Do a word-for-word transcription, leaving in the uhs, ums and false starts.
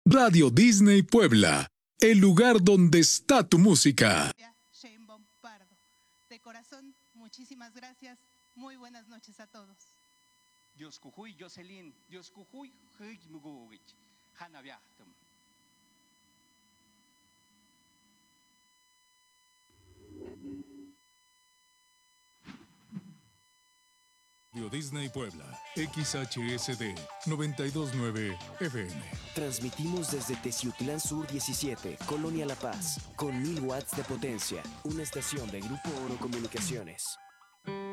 Radio Disney Puebla, el lugar donde está tu música. Sheinbaum Pardo. De corazón, muchísimas gracias. Muy buenas noches a todos. Dios Cujuy, Jocelyn, Dios Cujuy, Higmugowich, Hanaviachtum. Radio Disney Puebla, X H S D noventa y dos punto nueve F M. Transmitimos desde Teciutlán Sur diecisiete, Colonia La Paz, con mil watts de potencia. Una estación de Grupo Oro Comunicaciones.